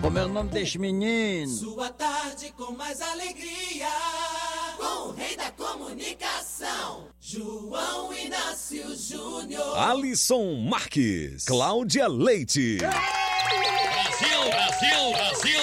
Como é o nome deste menino? Sua tarde com mais alegria, com o rei da comunicação, João Inácio Júnior. Alisson Marques, Cláudia Leite. Brasil, Brasil, Brasil.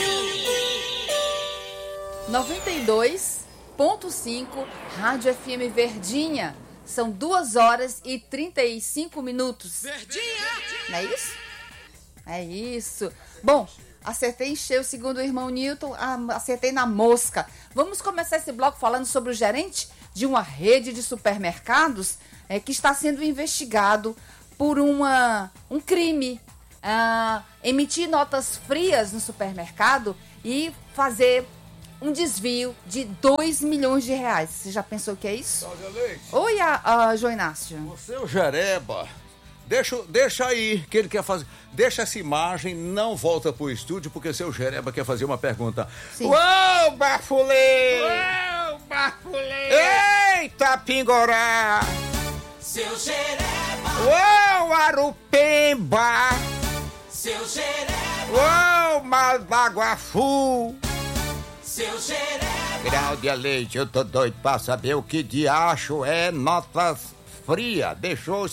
92.5, Rádio FM Verdinha. São 2 horas e 35 minutos. Verdinha! Não é isso? É isso. Bom, acertei em cheio, segundo o irmão Newton, acertei na mosca. Vamos começar esse bloco falando sobre o gerente de uma rede de supermercados que está sendo investigado por um crime. Emitir notas frias no supermercado e fazer um desvio de 2 milhões de reais. Você já pensou o que é isso? Cláudia Leite. Oi, João Inácio. Você é o Jereba. Deixa aí, que ele quer fazer. Deixa essa imagem, não volta pro estúdio, porque seu Jereba quer fazer uma pergunta. Sim. Uou, bafulê! Uou, bafulê! Eita, pingorá! Seu Jereba, Uou, arupemba! seu Jereba, Uou, malbaguafu! seu Jereba. Cláudia Leite, eu tô doido pra saber o que de acho é notas frias. Deixou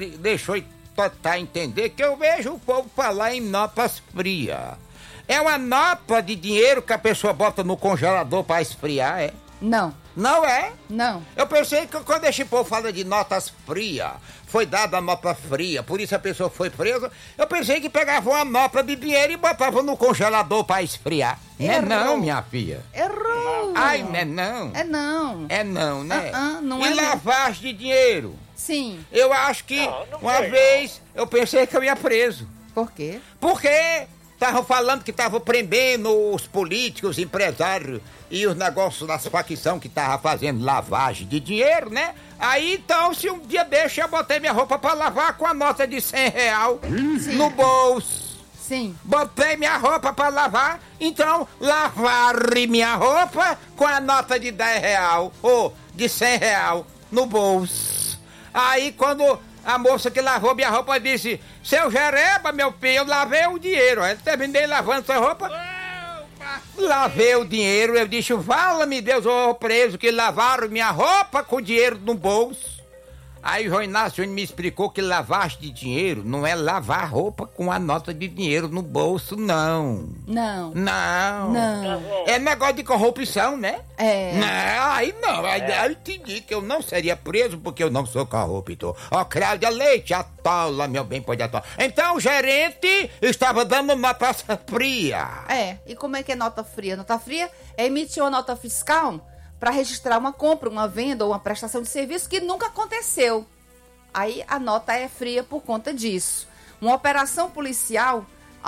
tentar entender que eu vejo o povo falar em notas frias. É uma nota de dinheiro que a pessoa bota no congelador pra esfriar, é? Não, Não é? não. Eu pensei que quando esse povo fala de notas frias, foi dada a nota fria, por isso a pessoa foi presa, eu pensei que pegava uma nota de dinheiro e botava no congelador pra esfriar. Não é não, minha filha. Errou. Ai, não é não. É não. É não, né? Não e é não. lavagem de dinheiro? Sim. Eu acho que uma vez eu pensei que eu ia preso. Por quê? Porque estavam falando que estavam prendendo os políticos, os empresários e os negócios das facções que estavam fazendo lavagem de dinheiro, né? Aí então, se um dia deixa, eu botei minha roupa pra lavar com a nota de R$100 no bolso. Sim. Botei minha roupa pra lavar, então lavaram minha roupa com a nota de R$10 ou de R$100 no bolso. Aí quando a moça que lavou minha roupa disse: seu Jereba, meu filho, eu lavei o dinheiro. Aí terminei lavando sua roupa. Lavei o dinheiro, eu disse: vala-me Deus, eu vou preso, que lavaram minha roupa com dinheiro no bolso. Aí o João Inácio me explicou que lavagem de dinheiro não é lavar roupa com a nota de dinheiro no bolso, não. Não. Não. Não. É negócio de corrupção, né? É. Não, aí não. Aí eu entendi que eu não seria preso porque eu não sou corrupto. Ó, Cláudia Leite, atola, meu bem, pode atolar. Então o gerente estava dando nota fria. É. E como é que é nota fria? Nota fria é emitir uma nota fiscal para registrar uma compra, uma venda ou uma prestação de serviço que nunca aconteceu. Aí a nota é fria por conta disso. Uma operação policial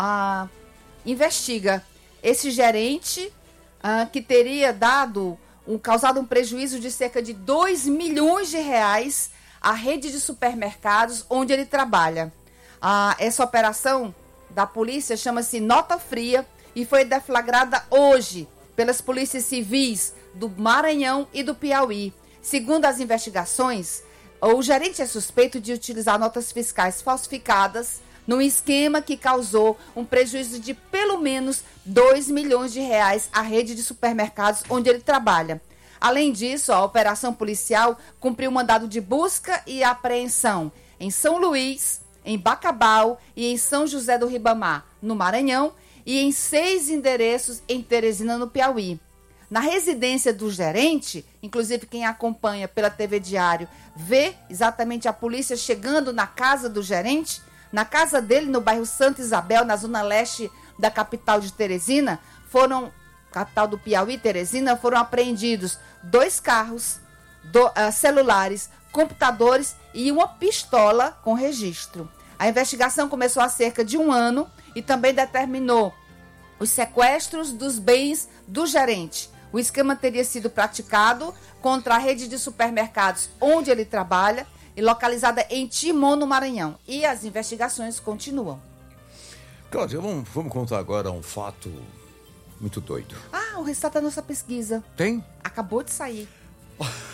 investiga esse gerente que teria causado um prejuízo de cerca de 2 milhões de reais à rede de supermercados onde ele trabalha. Essa operação da polícia chama-se Nota Fria e foi deflagrada hoje pelas polícias civis do Maranhão e do Piauí. Segundo as investigações, o gerente é suspeito de utilizar notas fiscais falsificadas num esquema que causou um prejuízo de pelo menos 2 milhões de reais à rede de supermercados onde ele trabalha. Além disso, a operação policial cumpriu mandado de busca e apreensão em São Luís, em Bacabal e em São José do Ribamar, no Maranhão, e em 6 endereços em Teresina, no Piauí. Na residência do gerente, inclusive quem acompanha pela TV Diário vê exatamente a polícia chegando na casa do gerente, na casa dele no bairro Santa Isabel, na zona leste da capital de Teresina, capital do Piauí, Teresina, foram apreendidos 2 carros, celulares, computadores e uma pistola com registro. A investigação começou há cerca de 1 ano e também determinou os sequestros dos bens do gerente. O esquema teria sido praticado contra a rede de supermercados onde ele trabalha e localizada em Timon, no Maranhão. E as investigações continuam. Cláudia, vamos contar agora um fato muito doido. O resultado da nossa pesquisa. Tem? Acabou de sair.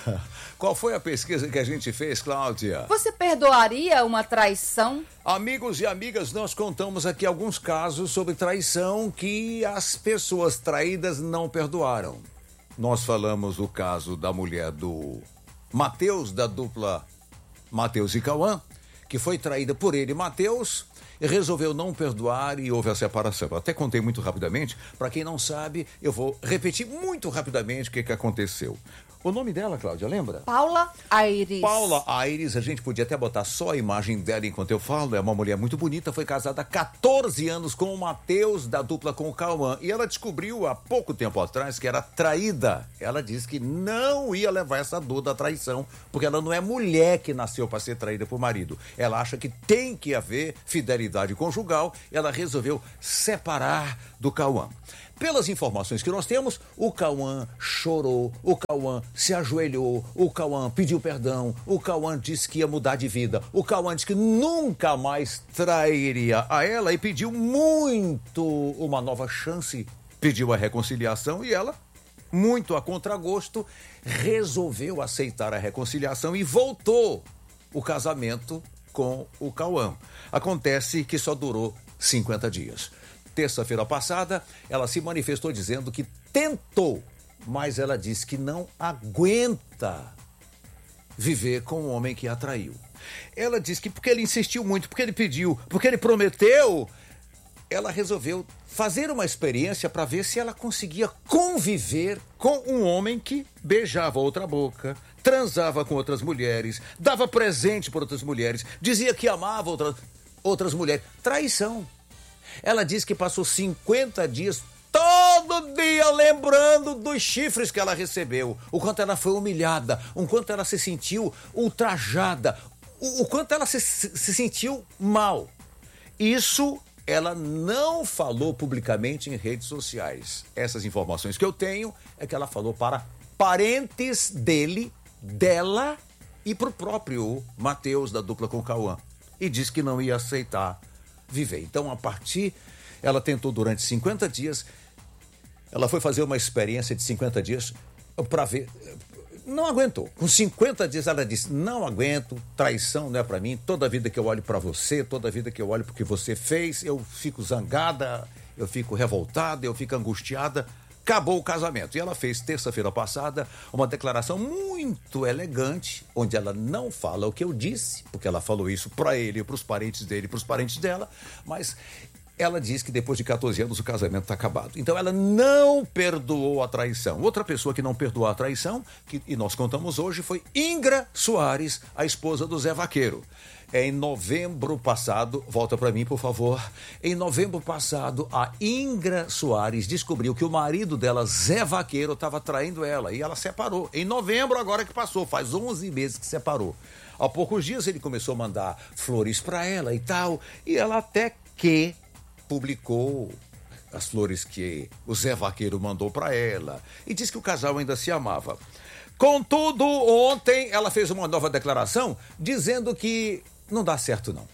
Qual foi a pesquisa que a gente fez, Cláudia? Você perdoaria uma traição? Amigos e amigas, nós contamos aqui alguns casos sobre traição que as pessoas traídas não perdoaram. Nós falamos o caso da mulher do Matheus, da dupla Matheus e Cauã, que foi traída por ele, Matheus, e resolveu não perdoar e houve a separação. Eu até contei muito rapidamente. Para quem não sabe, eu vou repetir muito rapidamente o que aconteceu. O nome dela, Cláudia, lembra? Paula Aires. Paula Aires, a gente podia até botar só a imagem dela enquanto eu falo. É uma mulher muito bonita, foi casada há 14 anos com o Matheus, da dupla com o Cauã. E ela descobriu há pouco tempo atrás que era traída. Ela disse que não ia levar essa dor da traição, porque ela não é mulher que nasceu para ser traída por marido. Ela acha que tem que haver fidelidade conjugal. Ela resolveu separar do Cauã. Pelas informações que nós temos, o Cauã chorou, o Cauã se ajoelhou, o Cauã pediu perdão, o Cauã disse que ia mudar de vida, o Cauã disse que nunca mais trairia a ela e pediu muito uma nova chance, pediu a reconciliação e ela, muito a contragosto, resolveu aceitar a reconciliação e voltou o casamento com o Cauã. Acontece que só durou 50 dias. Terça-feira passada, ela se manifestou dizendo que tentou, mas ela disse que não aguenta viver com um homem que a traiu. Ela disse que porque ele insistiu muito, porque ele pediu, porque ele prometeu, ela resolveu fazer uma experiência para ver se ela conseguia conviver com um homem que beijava outra boca, transava com outras mulheres, dava presente para outras mulheres, dizia que amava outras mulheres. Traição. Ela disse que passou 50 dias todo dia lembrando dos chifres que ela recebeu, o quanto ela foi humilhada, o quanto ela se sentiu ultrajada, o quanto ela se sentiu mal. Isso ela não falou publicamente em redes sociais. Essas informações que eu tenho é que ela falou para parentes dela e para o próprio Matheus, da dupla com o Cauã. E disse que não ia aceitar viver. Então, ela tentou durante 50 dias, ela foi fazer uma experiência de 50 dias para ver, não aguentou. Com 50 dias ela disse, não aguento, traição não é para mim, toda vida que eu olho para você, toda vida que eu olho porque você fez, eu fico zangada, eu fico revoltada, eu fico angustiada. Acabou o casamento. E ela fez, terça-feira passada, uma declaração muito elegante, onde ela não fala o que eu disse, porque ela falou isso para ele, para os parentes dele, para os parentes dela, mas ela diz que depois de 14 anos o casamento está acabado. Então ela não perdoou a traição. Outra pessoa que não perdoou a traição, e nós contamos hoje, foi Ingra Soares, a esposa do Zé Vaqueiro. Em novembro passado, volta para mim, por favor. Em novembro passado, a Ingra Soares descobriu que o marido dela, Zé Vaqueiro, estava traindo ela e ela separou. Em novembro, agora que passou, faz 11 meses que separou. Há poucos dias ele começou a mandar flores para ela e tal, e ela até que publicou as flores que o Zé Vaqueiro mandou para ela e disse que o casal ainda se amava. Contudo, ontem ela fez uma nova declaração dizendo que não dá certo, não.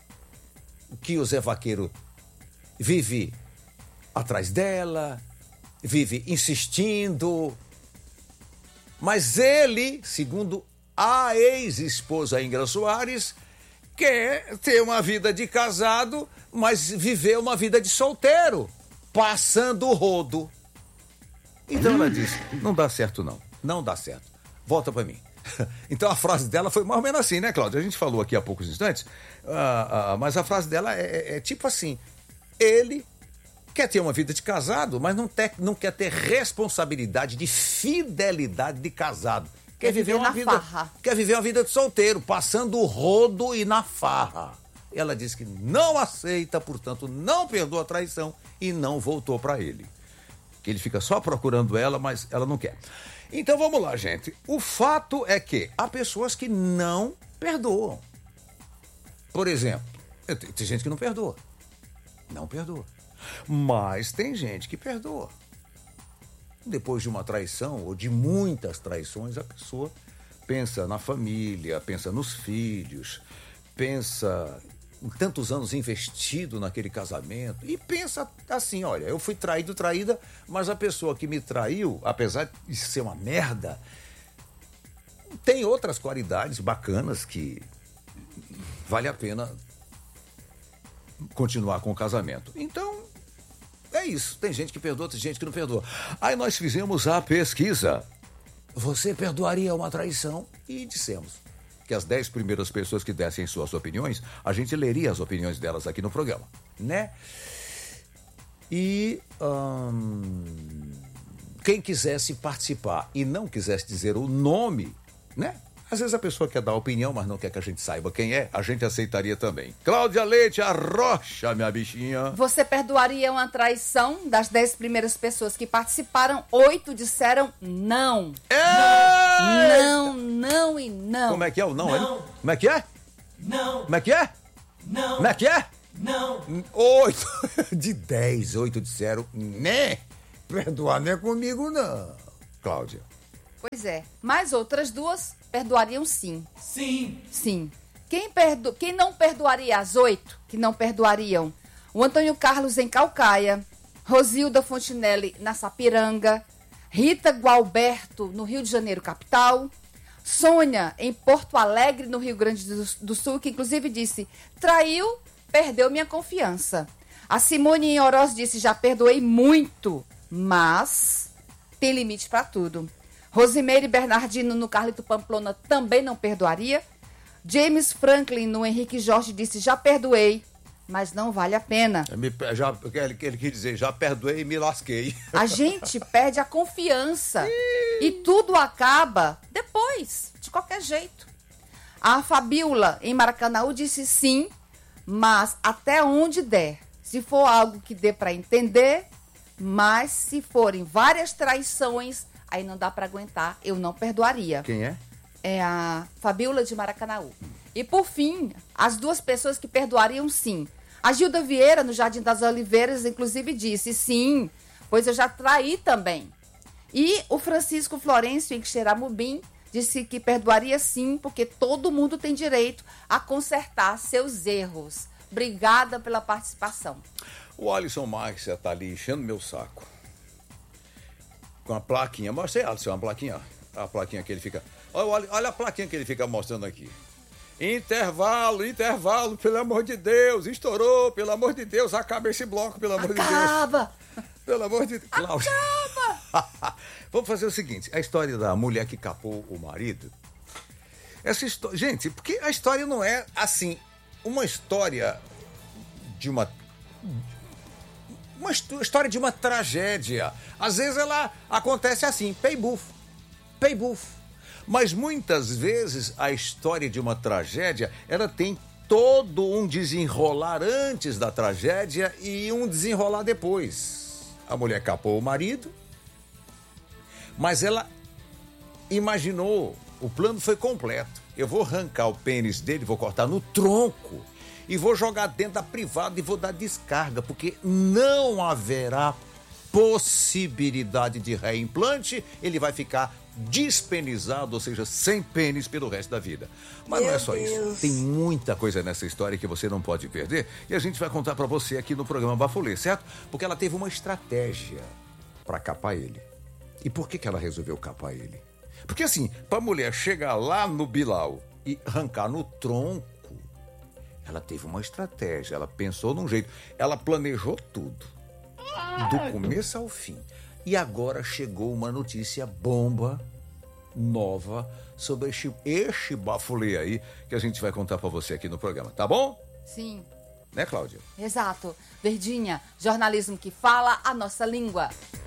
Que o Zé Vaqueiro vive atrás dela, vive insistindo. Mas ele, segundo a ex-esposa Ingra Soares, quer ter uma vida de casado, mas viver uma vida de solteiro, passando o rodo. Então ela disse, não dá certo, não. Não dá certo. Volta pra mim. Então a frase dela foi mais ou menos assim, né, Cláudia? A gente falou aqui há poucos instantes, mas a frase dela é tipo assim: ele quer ter uma vida de casado, mas não quer ter responsabilidade de fidelidade de casado. Quer viver uma vida de solteiro, passando o rodo e na farra. Ela disse que não aceita, portanto não perdoa a traição e não voltou para ele. Que ele fica só procurando ela, mas ela não quer. Então vamos lá, gente. O fato é que há pessoas que não perdoam. Por exemplo, tem gente que não perdoa. Não perdoa. Mas tem gente que perdoa. Depois de uma traição ou de muitas traições, a pessoa pensa na família, pensa nos filhos, pensa em tantos anos investido naquele casamento e pensa assim, olha, eu fui traída, mas a pessoa que me traiu, apesar de ser uma merda, tem outras qualidades bacanas que vale a pena continuar com o casamento. Então, é isso. Tem gente que perdoa, tem gente que não perdoa. Aí nós fizemos a pesquisa. Você perdoaria uma traição? E dissemos que as 10 primeiras pessoas que dessem suas opiniões, a gente leria as opiniões delas aqui no programa, né? E quem quisesse participar e não quisesse dizer o nome, né? Às vezes a pessoa quer dar opinião, mas não quer que a gente saiba quem é, a gente aceitaria também. Cláudia Leite, arrocha, minha bichinha. Você perdoaria uma traição? Das 10 primeiras pessoas que participaram, 8 disseram não. Não, não e não. Como é que é o não? Não. Como é que é? Não, Como é que é? não, Como é que é? não. 8 de 10, 8 disseram, né? Perdoar não é comigo, não. Cláudia. Pois é. Mas outras duas perdoariam sim. Sim, Sim. Quem não perdoaria as 8 que não perdoariam? O Antônio Carlos em Calcaia, Rosilda Fontinelli na Sapiranga, Rita Gualberto no Rio de Janeiro, capital, Sônia em Porto Alegre, no Rio Grande do Sul, que inclusive disse, traiu, perdeu minha confiança. A Simone em Oroz disse, já perdoei muito, mas tem limite para tudo. Rosimeire Bernardino no Carlito Pamplona também não perdoaria. James Franklin no Henrique Jorge disse, já perdoei, mas não vale a pena. Ele quis dizer, já perdoei e me lasquei. A gente perde a confiança e tudo acaba depois, de qualquer jeito. A Fabiola em Maracanaú disse sim, mas até onde der. Se for algo que dê para entender, mas se forem várias traições, aí não dá para aguentar, eu não perdoaria. Quem é? É a Fabiola de Maracanaú. E por fim, as duas pessoas que perdoariam sim. A Gilda Vieira, no Jardim das Oliveiras, inclusive disse sim, pois eu já traí também. E o Francisco Florencio, em Xeramubim, disse que perdoaria sim, porque todo mundo tem direito a consertar seus erros. Obrigada pela participação. O Alisson Marques está ali enchendo meu saco. Com a plaquinha. Mostra aí, Alisson, uma plaquinha. A plaquinha que ele fica... Olha a plaquinha que ele fica mostrando aqui. Intervalo, intervalo, pelo amor de Deus. Estourou, pelo amor de Deus. Acaba esse bloco, pelo amor de Deus. Acaba! Pelo amor de Deus. Cláudia. Acaba! Vamos fazer o seguinte. A história da mulher que capou o marido. Essa história... Gente, porque a história não é assim... Uma história de uma história de uma tragédia. Às vezes ela acontece assim, peibuf. Mas muitas vezes a história de uma tragédia, ela tem todo um desenrolar antes da tragédia e um desenrolar depois. A mulher capou o marido, mas ela imaginou, o plano foi completo. Eu vou arrancar o pênis dele, vou cortar no tronco e vou jogar dentro da privada e vou dar descarga, porque não haverá possibilidade de reimplante, ele vai ficar despenizado, ou seja, sem pênis pelo resto da vida. Mas não é só isso. Tem muita coisa nessa história que você não pode perder e a gente vai contar pra você aqui no programa Bafulê, certo? Porque ela teve uma estratégia pra capar ele. E por que ela resolveu capar ele? Porque assim, pra mulher chegar lá no Bilal e arrancar no tronco, ela teve uma estratégia, ela pensou num jeito, ela planejou tudo, do começo ao fim. E agora chegou uma notícia bomba, nova, sobre este bafulê aí, que a gente vai contar pra você aqui no programa, tá bom? Sim. Né, Cláudia? Exato. Verdinha, jornalismo que fala a nossa língua.